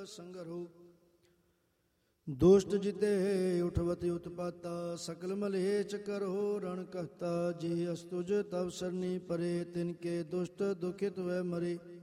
ਸੰਗਰੋ। ਦੁਸ਼ਟ ਜਿਤੇ ਉਠਵਤ ਉਤਪਾਤਾ ਸਕਲ ਮਲੇਚ ਕਰੋ ਰਣ कहता। ਜੇ ਅਸਤੁਜ ਤਵ ਸਰਨੀ ਪਰੇ ਤਿਨਕੇ ਦੁਸ਼ਟ ਦੁਖਿਤ ਵੈ ਮਰੇ।